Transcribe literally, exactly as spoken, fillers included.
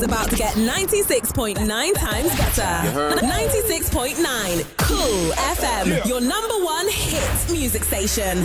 about to get ninety-six point nine times better. ninety-six point nine Cool F M, your number one hit music station.